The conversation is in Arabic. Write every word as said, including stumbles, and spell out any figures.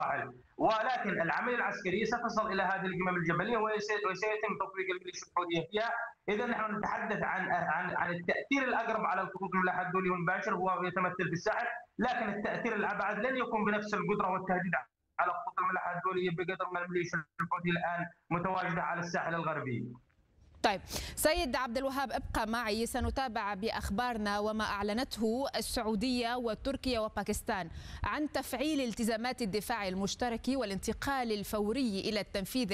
ولكن العمليه العسكريه ستصل الى هذه القمم الجبليه وسيتم تطبيق الميليشيا الحوثيه فيها. اذا نحن نتحدث عن عن عن التاثير الاقرب على الخطوط الملاحه الدولي والمباشر هو يتمثل في الساحل، لكن التاثير الابعد لن يكون بنفس القدره والتهديد على خطوط الملاحه الدوليه بقدر ما الميليشيا الحوثيه الان متواجده على الساحل الغربي. طيب سيد عبد الوهاب، ابقى معي، سنتابع بأخبارنا وما أعلنته السعودية وتركيا وباكستان عن تفعيل التزامات الدفاع المشترك والانتقال الفوري إلى التنفيذ